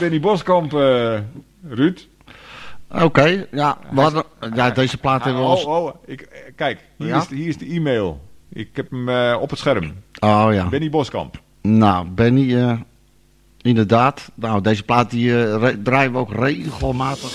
Benny Boskamp, Ruud. Oké, ja. Deze plaat hebben we ons... Kijk, hier is de e-mail. Ik heb hem op het scherm. Oh ja. Benny Boskamp. Nou, Benny, inderdaad. Nou, deze plaat die draaien we ook regelmatig.